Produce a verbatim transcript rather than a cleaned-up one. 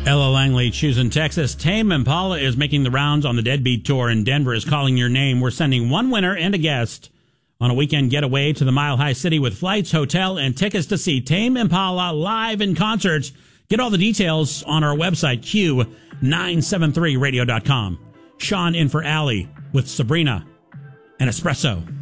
Ella Langley choosing Texas. Tame Impala is making the rounds on the Deadbeat Tour, and Denver is calling your name. We're sending one winner and a guest on a weekend getaway to the Mile High City with flights, hotel, and tickets to see Tame Impala live in concert. Get all the details on our website, Q nine seven three radio dot com. Sean in for Allie with Sabrina and Espresso.